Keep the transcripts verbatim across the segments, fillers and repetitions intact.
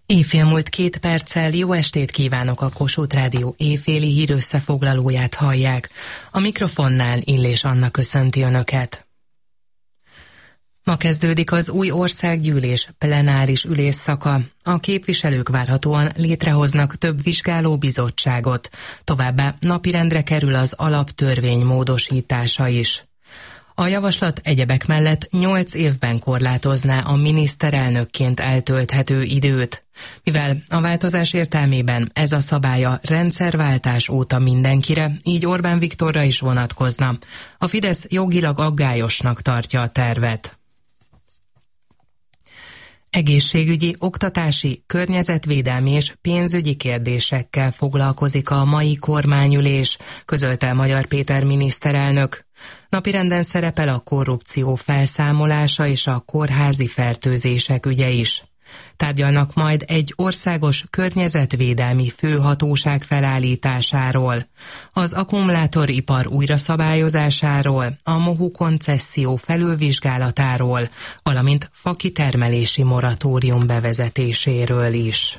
Éjfél múlt két perccel. Jó estét kívánok, a Kossuth Rádió éjféli hírössefoglalóját hallják. A mikrofonnál Illés Anna köszönti Önöket. Ma kezdődik az új országgyűlés plenáris ülésszaka. A képviselők várhatóan létrehoznak több vizsgálóbizottságot. Továbbá napirendre kerül az alaptörvény módosítása is. A javaslat egyebek mellett nyolc évben korlátozná a miniszterelnökként eltölthető időt. Mivel a változás értelmében ez a szabály a rendszerváltás óta mindenkire, így Orbán Viktorra is vonatkozna. A Fidesz jogilag aggályosnak tartja a tervet. Egészségügyi, oktatási, környezetvédelmi és pénzügyi kérdésekkel foglalkozik a mai kormányülés, közölte Magyar Péter miniszterelnök. Napirenden szerepel a korrupció felszámolása és a kórházi fertőzések ügye is. Tárgyalnak majd egy országos környezetvédelmi főhatóság felállításáról, az akkumulátoripar újraszabályozásáról, a MOHU koncesszió felülvizsgálatáról, valamint fakitermelési moratórium bevezetéséről is.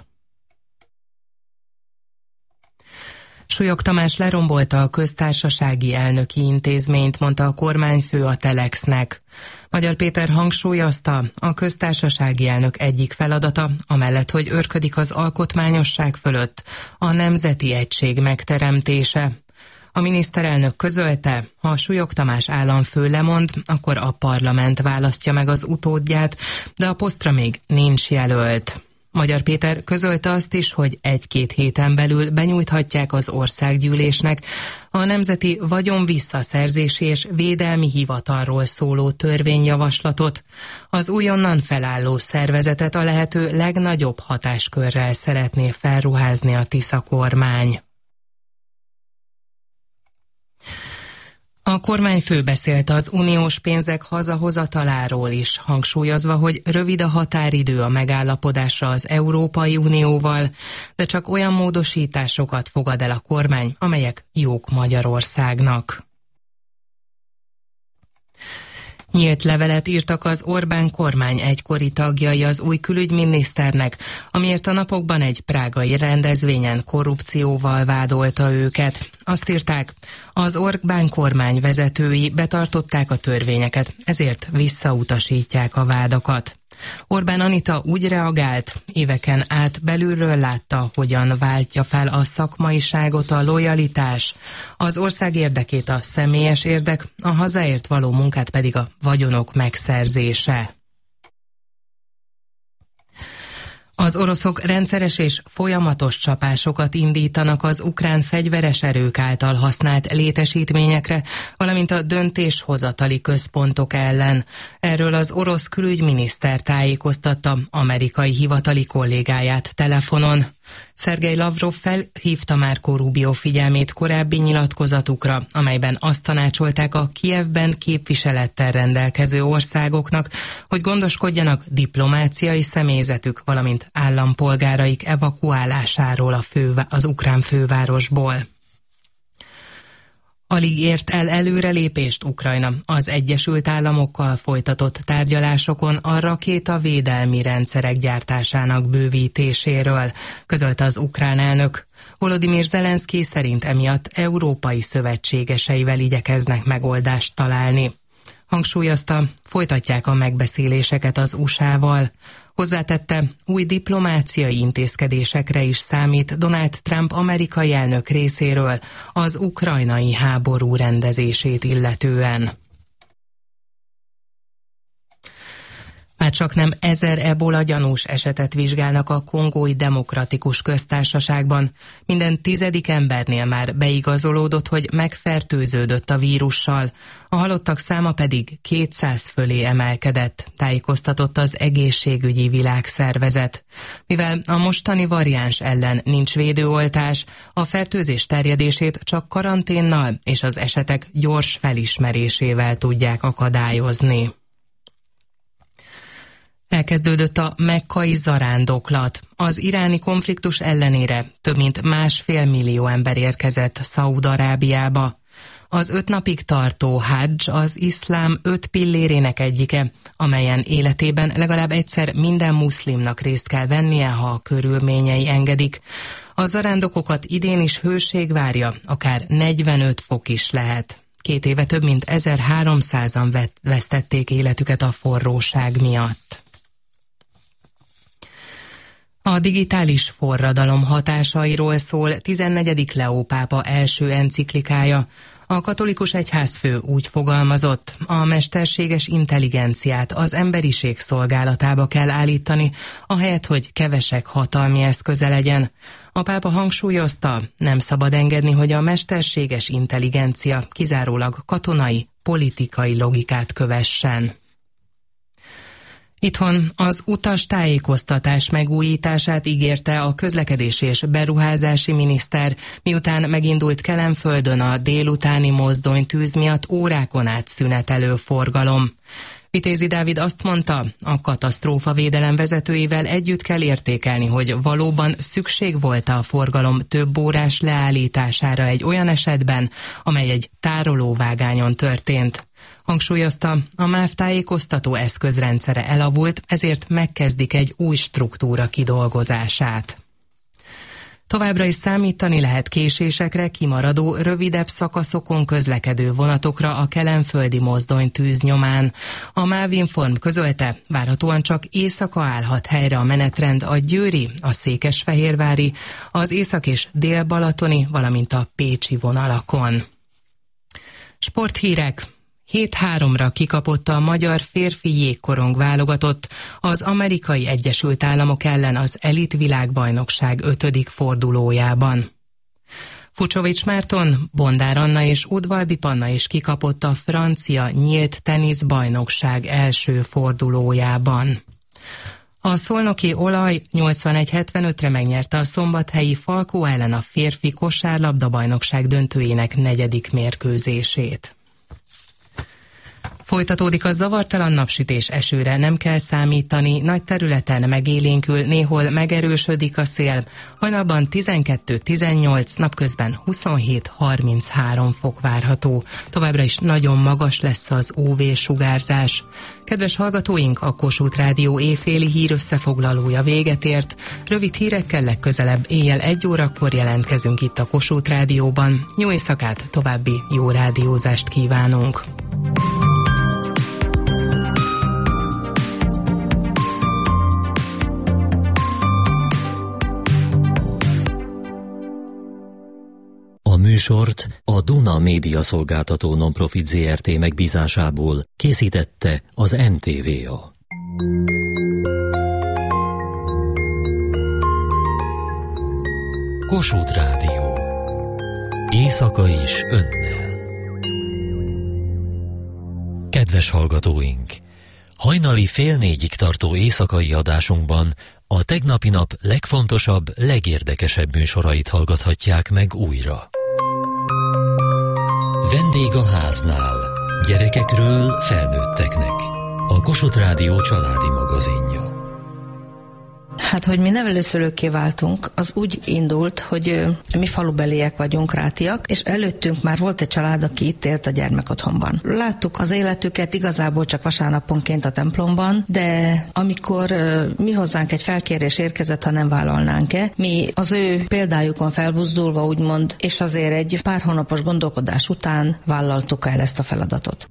Súlyog Tamás lerombolta a köztársasági elnöki intézményt, mondta a kormányfő a Telexnek. Magyar Péter hangsúlyozta, a köztársasági elnök egyik feladata, amellett, hogy őrködik az alkotmányosság fölött, a nemzeti egység megteremtése. A miniszterelnök közölte, ha Súlyog Tamás államfő lemond, akkor a parlament választja meg az utódját, de a posztra még nincs jelölt. Magyar Péter közölte azt is, hogy egy-két héten belül benyújthatják az országgyűlésnek a Nemzeti Vagyon Visszaszerzési és Védelmi Hivatalról szóló törvényjavaslatot. Az újonnan felálló szervezetet a lehető legnagyobb hatáskörrel szeretné felruházni a Tisza kormány. A kormányfő beszélt az uniós pénzek hazahozataláról is, hangsúlyozva, hogy rövid a határidő a megállapodásra az Európai Unióval, de csak olyan módosításokat fogad el a kormány, amelyek jók Magyarországnak. Nyílt levelet írtak az Orbán kormány egykori tagjai az új külügyminiszternek, amiért a napokban egy prágai rendezvényen korrupcióval vádolta őket. Azt írták, az Orbán kormány vezetői betartották a törvényeket, ezért visszautasítják a vádakat. Orbán Anita úgy reagált, éveken át belülről látta, hogyan váltja fel a szakmaiságot a lojalitás, az ország érdekét a személyes érdek, a hazáért való munkát pedig a vagyonok megszerzése. Az oroszok rendszeres és folyamatos csapásokat indítanak az ukrán fegyveres erők által használt létesítményekre, valamint a döntéshozatali központok ellen. Erről az orosz külügyminiszter tájékoztatta amerikai hivatali kollégáját telefonon. Szergej Lavrov felhívta Marco Rubio figyelmét korábbi nyilatkozatukra, amelyben azt tanácsolták a Kijevben képviselettel rendelkező országoknak, hogy gondoskodjanak diplomáciai személyzetük, valamint állampolgáraik evakuálásáról a fővá- az ukrán fővárosból. Alig ért el előrelépést Ukrajna az Egyesült Államokkal folytatott tárgyalásokon a rakétavédelmi rendszerek gyártásának bővítéséről, közölte az ukrán elnök. Volodymyr Zelenszky szerint emiatt európai szövetségeseivel igyekeznek megoldást találni. Hangsúlyozta, folytatják a megbeszéléseket az u es á-val. Hozzátette, új diplomáciai intézkedésekre is számít Donald Trump amerikai elnök részéről az ukrajnai háború rendezését illetően. Már csak nem ezer ebola gyanús esetet vizsgálnak a Kongói Demokratikus Köztársaságban. Minden tizedik embernél már beigazolódott, hogy megfertőződött a vírussal, a halottak száma pedig kétszáz fölé emelkedett, tájékoztatott az Egészségügyi Világszervezet. Mivel a mostani variáns ellen nincs védőoltás, a fertőzés terjedését csak karanténnal és az esetek gyors felismerésével tudják akadályozni. Elkezdődött a mekkai zarándoklat. Az iráni konfliktus ellenére több mint másfél millió ember érkezett Szaúd-Arábiába. Az öt napig tartó hadzs az iszlám öt pillérének egyike, amelyen életében legalább egyszer minden muszlimnak részt kell vennie, ha a körülményei engedik. A zarándokokat idén is hőség várja, akár negyvenöt fok is lehet. Két éve több mint ezerháromszázan vesztették életüket a forróság miatt. A digitális forradalom hatásairól szól tizennegyedik Leó pápa első enciklikája. A katolikus egyházfő úgy fogalmazott, a mesterséges intelligenciát az emberiség szolgálatába kell állítani, ahelyett, hogy kevesek hatalmi eszköze legyen. A pápa hangsúlyozta, nem szabad engedni, hogy a mesterséges intelligencia kizárólag katonai, politikai logikát kövessen. Itthon az utas tájékoztatás megújítását ígérte a közlekedési és beruházási miniszter, miután megindult Kelenföldön a délutáni mozdonytűz miatt órákon át szünetelő forgalom. Vitézi Dávid azt mondta, a katasztrófavédelem vezetőivel együtt kell értékelni, hogy valóban szükség volt a forgalom több órás leállítására egy olyan esetben, amely egy tárolóvágányon történt. Hangsúlyozta, a MÁV tájékoztató eszközrendszere elavult, ezért megkezdik egy új struktúra kidolgozását. Továbbra is számítani lehet késésekre, kimaradó, rövidebb szakaszokon közlekedő vonatokra a kelenföldi mozdonytűz nyomán. A MÁV Inform közölte, várhatóan csak éjszaka állhat helyre a menetrend a győri, a székesfehérvári, az észak- és dél-balatoni, valamint a pécsi vonalakon. Sporthírek. hét háromra kikapott a magyar férfi jégkorong válogatott az Amerikai Egyesült Államok ellen az elit világbajnokság ötödik fordulójában. Fucsovics Márton, Bondár Anna és Udvardi Panna is kikapott a francia nyílt teniszbajnokság első fordulójában. A szolnoki Olaj nyolcvanegy hetvenötre megnyerte a szombathelyi Falkó ellen a férfi kosárlabda-bajnokság döntőjének negyedik mérkőzését. Folytatódik a zavartalan napsütés, esőre nem kell számítani, nagy területen megélénkül, néhol megerősödik a szél, hajnalban tizenkettő tizennyolc, napközben huszonhét harminchárom fok várható. Továbbra is nagyon magas lesz az ú vé-sugárzás. Kedves hallgatóink, a Kossuth Rádió éjféli hír összefoglalója véget ért. Rövid hírekkel legközelebb éjjel egy órakor jelentkezünk itt a Kossuth Rádióban. Jó éjszakát, további jó rádiózást kívánunk! A műsort a Duna Média Szolgáltató Nonprofit zé er té megbízásából készítette az en té vé á. Kossuth Rádió. Éjszaka is önnel. Kedves hallgatóink! Hajnali fél négyig tartó éjszakai adásunkban a tegnapi nap legfontosabb, legérdekesebb műsorait hallgathatják meg újra. Vendég a háznál. Gyerekekről felnőtteknek. A Kossuth Rádió családi magazinja. Hát, hogy mi nevelőszülőkké váltunk, az úgy indult, hogy mi falubeliek vagyunk, rátiak, és előttünk már volt egy család, aki itt élt a gyermekotthonban. Láttuk az életüket igazából csak vasárnaponként a templomban, de amikor mi hozzánk egy felkérés érkezett, ha nem vállalnánk-e, mi az ő példájukon felbuzdulva úgymond, és azért egy pár hónapos gondolkodás után vállaltuk el ezt a feladatot.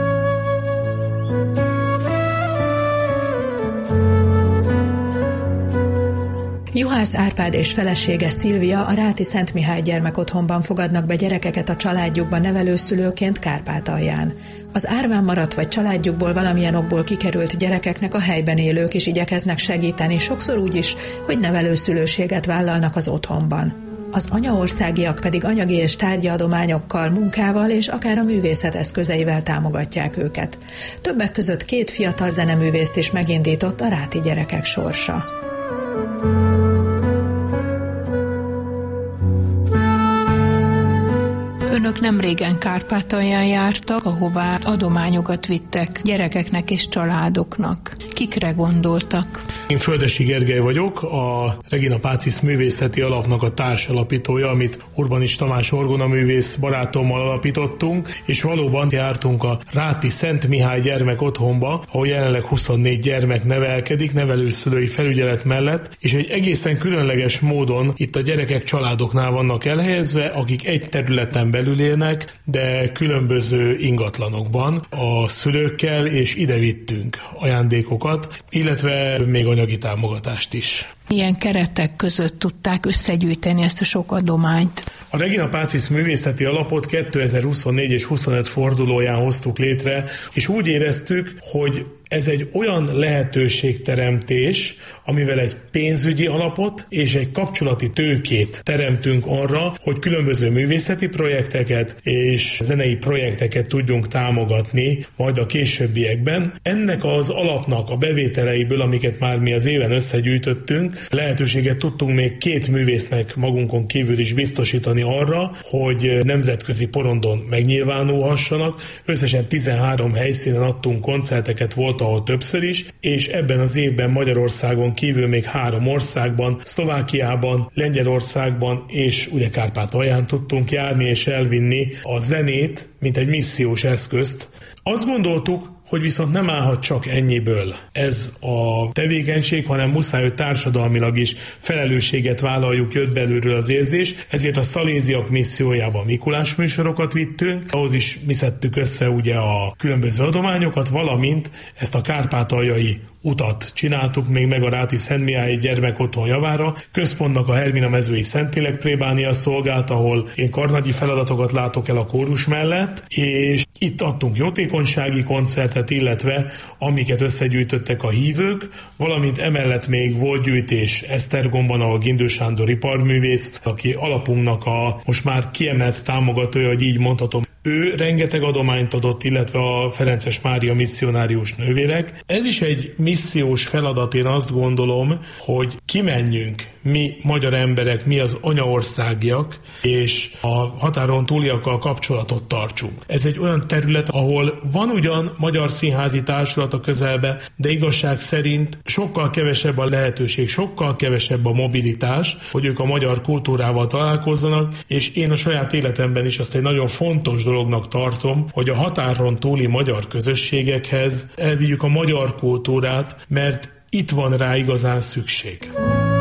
Juhász Árpád és felesége Szilvia a Ráti Szent Mihály gyermekotthonban fogadnak be gyerekeket a családjukba nevelőszülőként Kárpátalján. Az árván maradt vagy családjukból valamilyen okból kikerült gyerekeknek a helyben élők is igyekeznek segíteni, sokszor úgy is, hogy nevelőszülőséget vállalnak az otthonban. Az anyaországiak pedig anyagi és tárgyi adományokkal, munkával és akár a művészet eszközeivel támogatják őket. Többek között két fiatal zeneművészt is megindított a ráti gyerekek sorsa. Önök nem régen Kárpátalján jártak, ahová adományokat vittek gyerekeknek és családoknak. Kikre gondoltak? Én Földessy Gergely vagyok, a Regina Pacis Művészeti Alapnak a társalapítója, amit Urbanics Tamás orgonaművész barátommal alapítottunk, és valóban jártunk a Ráti Szent Mihály Gyermek Otthonba, ahol jelenleg huszonnégy gyermek nevelkedik, nevelőszülői felügyelet mellett, és egy egészen különleges módon itt a gyerekek családoknál vannak elhelyezve, akik egy területen belül élnek, de különböző ingatlanokban a szülőkkel, és ide vittünk ajándékokat, illetve még anyagi támogatást is. Milyen keretek között tudták összegyűjteni ezt a sok adományt? A Regina Pacis Művészeti Alapot kétezer-huszonnégy és huszonöt fordulóján hoztuk létre, és úgy éreztük, hogy ez egy olyan lehetőségteremtés, amivel egy pénzügyi alapot és egy kapcsolati tőkét teremtünk arra, hogy különböző művészeti projekteket és zenei projekteket tudjunk támogatni majd a későbbiekben. Ennek az alapnak a bevételeiből, amiket már mi az éven összegyűjtöttünk, lehetőséget tudtunk még két művésznek magunkon kívül is biztosítani arra, hogy nemzetközi porondon megnyilvánulhassanak. Összesen tizenhárom helyszínen adtunk koncerteket, volt ahol többször is, és ebben az évben Magyarországon kívül még három országban, Szlovákiában, Lengyelországban és ugye Kárpátalján tudtunk járni és elvinni a zenét, mint egy missziós eszközt. Azt gondoltuk, hogy viszont nem állhat csak ennyiből ez a tevékenység, hanem muszáj, hogy társadalmilag is felelősséget vállaljuk, jött belülről az érzés, ezért a Szaléziak missziójában Mikulás műsorokat vittünk, ahhoz is mi szedtük össze ugye a különböző adományokat, valamint ezt a kárpátaljai utat csináltuk még meg a Ráti Szent Mihály Gyermekotthon javára. Központnak a Hermina mezői Szentlélek plébánia szolgált, ahol én karnagyi feladatokat látok el a kórus mellett, és itt adtunk jótékonysági koncertet, illetve amiket összegyűjtöttek a hívők, valamint emellett még volt gyűjtés Esztergomban, ahol Gindő Sándor iparművész, aki alapunknak a most már kiemelt támogatója, hogy így mondhatom. Ő rengeteg adományt adott, illetve a Ferences Mária misszionárius nővérek. Ez is egy missziós feladat, én azt gondolom, hogy kimenjünk mi magyar emberek, mi az anyaországiak, és a határon túliakkal kapcsolatot tartsunk. Ez egy olyan terület, ahol van ugyan magyar színházi társulat a közelbe, de igazság szerint sokkal kevesebb a lehetőség, sokkal kevesebb a mobilitás, hogy ők a magyar kultúrával találkozzanak, és én a saját életemben is azt egy nagyon fontos dolognak tartom, hogy a határon túli magyar közösségekhez elvigyük a magyar kultúrát, mert itt van rá igazán szükség.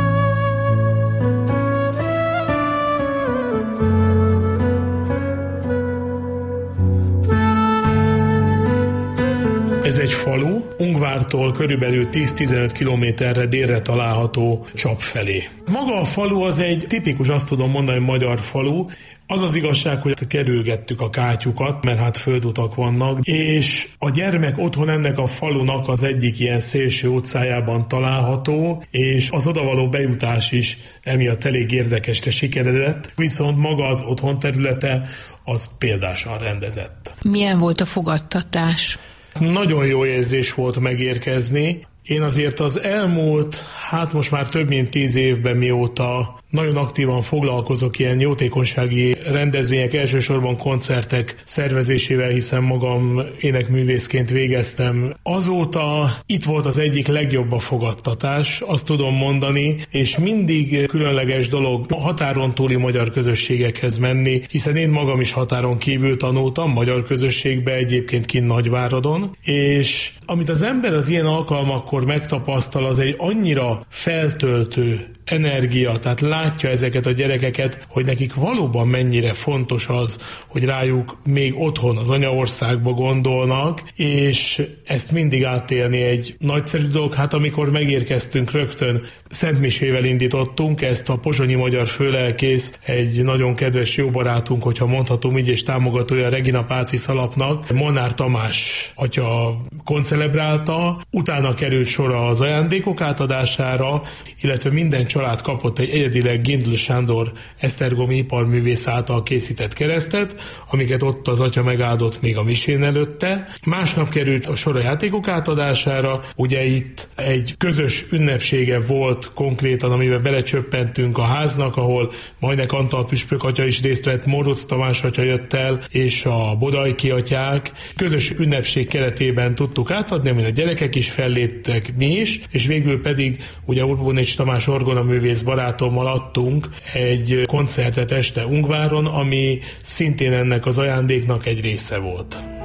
Ez egy falu, Ungvártól körülbelül tíz-tizenöt kilométerre délre található Csap felé. Maga a falu az egy tipikus, azt tudom mondani, magyar falu. Az az igazság, hogy kerülgettük a kátyukat, mert hát földutak vannak, és a gyermek otthon ennek a falunak az egyik ilyen szélső utcájában található, és az odavaló bejutás is emiatt elég érdekesre sikeredett, viszont maga az otthon területe az példásan rendezett. Milyen volt a fogadtatás? Nagyon jó érzés volt megérkezni. Én azért az elmúlt, hát most már több mint tíz évben, mióta nagyon aktívan foglalkozok ilyen jótékonysági rendezvények, elsősorban koncertek szervezésével, hiszen magam énekművészként végeztem. Azóta itt volt az egyik legjobb a fogadtatás, azt tudom mondani, és mindig különleges dolog a határon túli magyar közösségekhez menni, hiszen én magam is határon kívül tanultam, magyar közösségbe, egyébként kint Nagyváradon, és amit az ember az ilyen alkalmakkor megtapasztal, az egy annyira feltöltő energia, tehát látja ezeket a gyerekeket, hogy nekik valóban mennyire fontos az, hogy rájuk még otthon az anyaországba gondolnak, és ezt mindig átélni egy nagyszerű dolog. Hát amikor megérkeztünk, rögtön szentmisével indítottunk, ezt a pozsonyi magyar főlelkész, egy nagyon kedves jó barátunk, hogyha mondhatom így, és támogatója a Regina Pacis alapnak, Molnár Tamás atya koncelebrálta, utána került sor az ajándékok átadására, illetve minden család kapott egy egyedileg Gindl Sándor esztergomi iparművész által készített keresztet, amiket ott az atya megáldott még a misén előtte. Másnap került a sor a játékok átadására, ugye itt egy közös ünnepsége volt konkrétan, amiben belecsöppentünk a háznak, ahol Majnek Antal püspök atya is részt vett, Moroz Tamás atya jött el, és a Bodajki atyák. Közös ünnepség keretében tudtuk átadni, amin a gyerekek is felléptek, mi is, és végül pedig ugye Urbonics Tamás orgonaművész barátommal adtunk egy koncertet este Ungváron, ami szintén ennek az ajándéknak egy része volt.